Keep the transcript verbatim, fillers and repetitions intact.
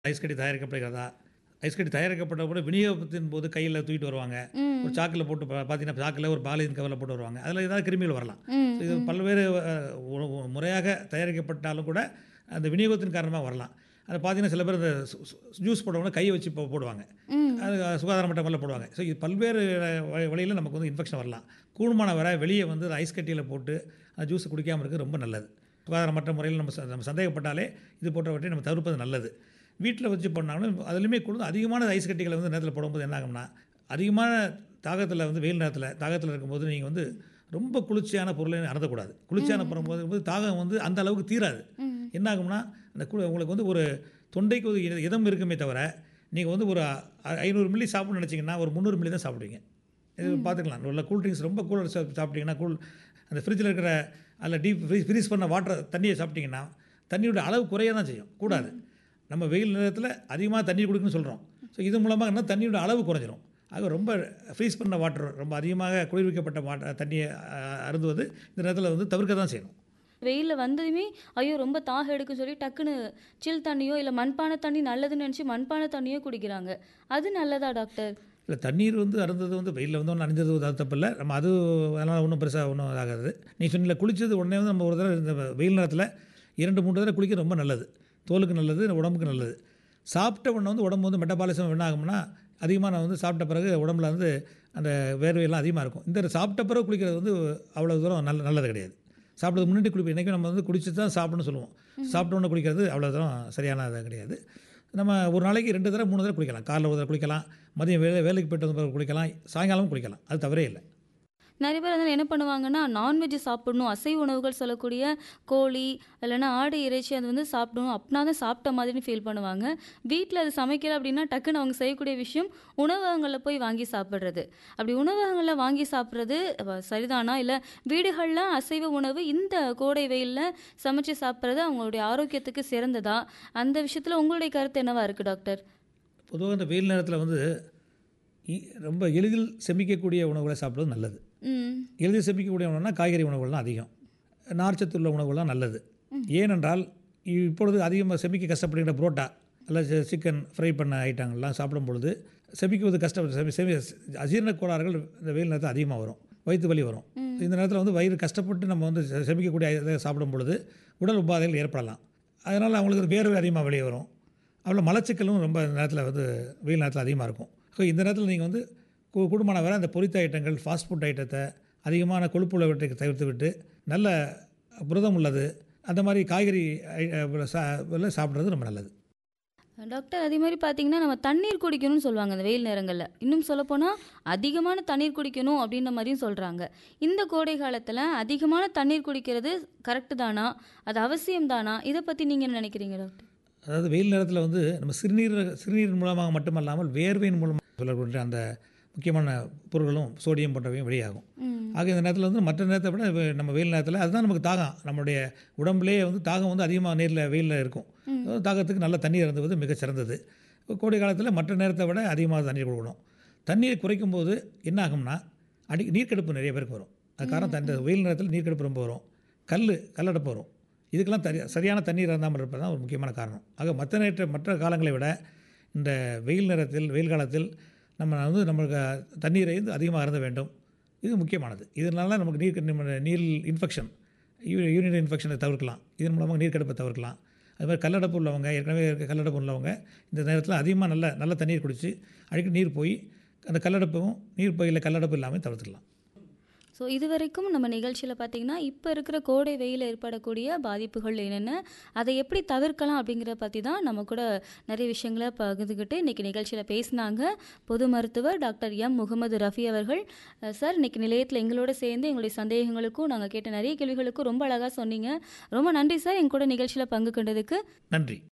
Ice கட்டி தயாரிக்கப்படுகிறதா? Ice கட்டி தயாரிக்கப்பட்ட கூட விநியோகத்தின் போது கையில் தூக்கிட்டு வருவாங்க. ஒரு ம். சாக்கில சாக்கில போட்டு ப பார்த்தீங்கன்னா, சாக்கில ஒரு பாலிதீன் கவர்ல போட்டு வருவாங்க. அதில ஏதாவது கிருமிகள் வரலாம். ம், இது ம். பல்வேறு அ உ உ முறையாக தயாரிக்கப்பட்டாலும் கூட, அந்த விநியோகத்தின் காரணமா வரலாம். அத பார்த்தீங்கன்னா, சில பேர் இந்த சு சு ஜூஸ் போடுறவங்க கைய வச்சு போ போடுவாங்க. ம். அது சுகாதாரமற்ற முறையில போடுவாங்க. ஸோ இது பல்வேறு வ வழியில நமக்கு வந்து இன்ஃபெக்ஷன் வரலாம். கூடுமான வரை வெளிய வந்து ஐஸ் கட்டியில போட்டு அந்த ஜூஸ குடிக்காம இருக்கிறது ரொம்ப நல்லது. சுகாதாரமற்ற முறையில் நம்ம ச நம்ம சந்தேகப்பட்டாலே, இது போன்றவற்றை நம்ம தவிர்ப்பது நல்லது. வீட்ல வச்சு பண்ணாலும் அதிலுமே கூட அதிகமான ஐஸ் கட்டிகள வந்து நேரத்தில போடும்போது என்ன ஆகும்னா, அதிகமான தாகத்தில வந்து வெயில் நேரத்தில தாகத்தில இருக்கும்போது நீங்க வந்து ரொம்ப குளிர்ச்சியான பொருளை அருந்தக்கூடாது. குளிர்ச்சியான பரும்போது தாகம் வந்து அந்த அளவுக்கு தீராது. ம். என்ன ஆகும்னா, அந்த கு உங்களுக்கு வந்து ஒரு தொண்டைக்கு ஒரு இத இதம் இருக்குமே தவிர, நீங்க வந்து ஒரு அ ஐநூறு மில்லி சாப்பிடணும்னு நினைச்சீங்கன்னா, ஒரு முந்நூறு மில்லி தான் சாப்பிடுவீங்க. இது பார்த்துக்கலாம். நல்ல கூல் ட்ரிங்க்ஸ் ரொம்ப கூலா சா சாப்பிட்டீங்கன்னா, கூல் அந்த ஃப்ரிட்ஜில இருக்கிற அதில டீப் ஃப்ரீ ஃப்ரீஸ் பண்ண வாட்டர் தண்ணிய சாப்பிட்டீங்கன்னா, தண்ணியோட அளவு குறைய தான் செய்யும். கூடாது. நம்ம வெயில் நேரத்தில அதிகமா தண்ணீர் குடிக்கணும்னு சொல்றோம். ஸோ இது மூலமா என்ன தண்ணியோட அளவு குறைஞ்சிரும். ஆக ரொம்ப ஃப்ரீஸ் பண்ண வாட்டர் ரொம்ப அதிகமாக குளிர்விக்கப்பட்ட வாட்ட தண்ணிய அ அருந்துவது இந்த நேரத்தில வந்து தவிர்க்க தான் செய்யணும். வெயில்ல வந்ததுமே, ஐயோ! ரொம்ப தாகம் எடுக்குன்னு சொல்லி டக்குனு சில் தண்ணியோ, இல்ல மண்பான தண்ணி நல்லதுன்னு நெனச்சு மண்பான தண்ணியோ குடிக்கிறாங்க. அது நல்லதா டாக்டர்? இல்ல தண்ணீர் வந்து அருந்துறது வந்து வெயில்ல வந்து ஒண்ணும் நனைஞ்சது அது தப்பில்ல. நம்ம அது அதனால ஒண்ணும் பெருசா ஒண்ணும் இதாகாது. நீ சொன்னீல குளிச்சது உடனே வந்து நம்ம ஒரு தடவ இந்த வெயில் நேரத்தில இரண்டு, மூன்று தடவ குளிக்கிறது ரொம்ப நல்லது. தோலுக்கு நல்லது, உடம்புக்கு நல்லது. சாப்பிட்ட உடனே வந்து உடம்பு வந்து மெட்டபாலிசம் என்ன ஆகும்னா, அதிகமா நான் வந்து சாப்பிட்ட பிறகு உடம்புல வந்து அந்த வேர்வையெல்லாம் அதிகமா இருக்கும். இந்த சாப்பிட்ட பிறகு குளிக்கிறது வந்து அவ்வளவு தூரம் நல்ல நல்லது கிடையாது. சாப்பிட்றதுக்கு முன்னாடி குளிப்போம். என்னைக்கும் நம்ம வந்து குடிச்சு தான் சாப்பிடணும்னு சொல்லுவோம். சாப்பிட்ட உடனே குளிக்கிறது அவ்வளோ தூரம் சரியானது கிடையாது. நம்ம ஒரு நாளைக்கு ரெண்டு தடவ, மூணு தடவ குளிக்கலாம். காலைல ஒரு தடவ குளிக்கலாம். மதியம் வேலை வேலைக்கு போயிட்டு வந்த பிறகு குளிக்கலாம். சாயங்காலமும் குளிக்கலாம். அது தவறே இல்ல. நெறைய பேர் வந்து என்ன பண்ணுவாங்கன்னா, நான்வெஜ் சாப்பிடணும், அசைவ உணவுகள் சொல்லக்கூடிய கோழி, இல்லன்னா ஆடு இறைச்சி அது வந்து சாப்பிடணும். அப்பனா தான் சாப்பிட்ட மாதிரின்னு ஃபீல் பண்ணுவாங்க. வீட்ல அது சமைக்கல அப்படின்னா, டக்குனு அவங்க செய்யக்கூடிய விஷயம் உணவகங்கள்ல போய் வாங்கி சாப்பிடுறது. அப்படி உணவகங்கள்ல வாங்கி சாப்பிடுறது வ சரிதானா? இல்ல வீடுகள்ல அசைவ உணவு இந்த கோடை வெயில்ல சமைச்சு சாப்பிடுறது அவங்களுடைய ஆரோக்கியத்துக்கு சிறந்ததா? அந்த விஷயத்துல உங்களுடைய கருத்து என்னவா இருக்கு டாக்டர்? பொதுவா இந்த வெயில் நேரத்தில வந்து இ ரொம்ப எளிதில் செமிக்கக்கூடிய உணவுகளை சாப்பிடுவது நல்லது. ம். எளிதில் செமிக்கக்கூடிய உணவுனா காய்கறி உணவுகள் தான் அதிகம். நார்ச்சத்து உள்ள உணவுகள் தான் நல்லது. ஏனென்றால் இப்பொழுது அதிகமாக செமிக்க கஷ்டப்படுகின்ற புரோட்டா அல்ல சி சிக்கன் ஃப்ரை பண்ண ஐட்டங்கள்லாம் சாப்பிடும் பொழுது செமிக்குவது கஷ்டம் செமி செமி அஜீரண கோளாறுகள் இந்த வெயில் நேரத்தில் அதிகமாக வரும். வயிற்று வலி வரும். இந்த நேரத்தில் வந்து வயிறு கஷ்டப்பட்டு நம்ம வந்து செ செமிக்கக்கூடிய இதை சாப்பிடும் பொழுது உடல் உபாதைகள் ஏற்படலாம். அதனால் அவங்களுக்கு வேர்வை அதிகமாக வெளியே வரும். அவ்வளோ மலச்சிக்கலும் ரொம்ப இந்த நேரத்தில் வந்து வெயில் நேரத்தில் அதிகமாக இருக்கும். ஸோ இந்த நேரத்தில் நீங்கள் வந்து கு கூடுமான வரை அந்த பொரித்த ஐட்டங்கள், ஃபாஸ்ட் ஃபுட் ஐட்டத்தை அதிகமான கொழுப்புள்ளவற்றை தவிர்த்து விட்டு நல்ல புரதம் உள்ளது அந்த மாதிரி காய்கறி ஐ சா சாப்பிட்றது ரொம்ப நல்லது. டாக்டர் அதே மாதிரி பார்த்தீங்கன்னா, நம்ம தண்ணீர் குடிக்கணும்னு சொல்லுவாங்க அந்த வெயில் நேரங்கள்ல. இன்னும் சொல்லப்போனா, அதிகமான தண்ணீர் குடிக்கணும் அப்படின்ற மாரியும் சொல்றாங்க. இந்த கோடை காலத்துல அதிகமான தண்ணீர் குடிக்கிறது கரெக்ட் தானா? அது அவசியம் தானா? இத பத்தி நீங்க என்ன நினைக்கிறீங்க டாக்டர்? அதாவது வெயில் நேரத்தில் வந்து நம்ம சிறுநீர் சிறுநீர் மூலமாக மட்டுமல்லாமல் வேர்வையின் மூலமாக சொல்லக்கூடிய அந்த முக்கியமான பொருட்களும் சோடியம் போன்றவையும் வெளியாகும். ம். ஆக இந்த நேரத்தில் வந்து மற்ற நேரத்தை விட வெ- நம்ம வெயில் நேரத்தில் அதுதான் நமக்கு தாகம். நம்மளுடைய உடம்புலேயே வந்து தாகம் வந்து அதிகமாக நேரில் வெயிலில் இருக்கும். அதாவது தாகத்துக்கு நல்ல தண்ணீர் அருந்துவது மிகச் சிறந்தது. கோடை காலத்தில் மற்ற நேரத்தை விட அதிகமாக தண்ணீர் கொடுக்கணும். தண்ணீர் குறைக்கும் போது என்ன ஆகும்னா அடி நீர்க்கடுப்பு நிறைய பேருக்கு வரும். அது காரணம் அந்த வெயில் நேரத்தில் நீர்க்கடுப்பு ரொம்ப வரும். கல் கல்லடைப்பு வரும். இதுக்கெல்லாம் தரி சரியான தண்ணீர் அருந்தாமல் இருப்பது தான் ஒரு முக்கியமான காரணம். ஆக மற்ற நேற்ற மற்ற காலங்களை விட இந்த வெயில் நேரத்தில் வெயில் காலத்தில் நம்ம வந்து நம்மளுக்கு தண்ணீரை வந்து அதிகமாக அருந்த வேண்டும். இது முக்கியமானது. இதனால நமக்கு நீர் நம்ம நீர் இன்ஃபெக்ஷன் யூ யூரினரி இன்ஃபெக்ஷனை தவிர்க்கலாம். இதன் மூலமாக நீர்க்கடுப்பை தவிர்க்கலாம். அது மாதிரி கல்லடைப்பு உள்ளவங்க ஏற்கனவே இருக்க கல்லடைப்பு உள்ளவங்க இந்த நேரத்தில் அதிகமாக நல்ல நல்ல தண்ணீர் குடித்து அடிக்கடி நீர் போய் அந்த கல்லடைப்பும் நீர் பையில் கல்லடைப்பு இல்லாமல் தவிர்த்துக்கலாம். ஸோ இதுவரைக்கும் நம்ம நிகழ்ச்சியில் பார்த்தீங்கன்னா, இப்போ இருக்கிற கோடை வெயிலில் ஏற்படக்கூடிய பாதிப்புகள் என்னென்ன, அதை எப்படி தவிர்க்கலாம் அப்படிங்கிறத பற்றி தான் நம்ம கூட நிறைய விஷயங்களை பகிர்ந்துக்கிட்டு இன்றைக்கி நிகழ்ச்சியில் பேசினாங்க. பொது மருத்துவர் டாக்டர் எம் முகமது ரஃபி அவர்கள். அஹ் சார், இன்றைக்கி நிலையத்தில் எங்களோட சேர்ந்து எங்களுடைய சந்தேகங்களுக்கும் நாங்கள் கேட்ட நிறைய கேள்விகளுக்கும் ரொம்ப அழகாக சொன்னீங்க. ரொம்ப நன்றி சார், எங்க கூட நிகழ்ச்சியில் பங்கு கொண்டதுக்கு. நன்றி.